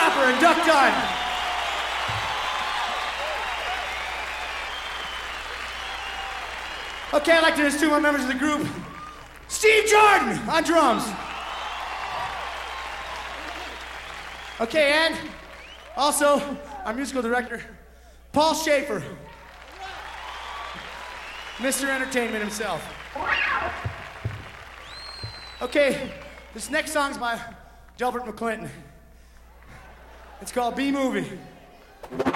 Clapper and Duck Dunn. Okay, I'd like to introduce two more members of the group. Steve Jordan on drums. Okay, and also our musical director, Paul Schaefer. Mr. Entertainment himself. Okay, this next song's by Delbert McClinton. It's called B-Movie.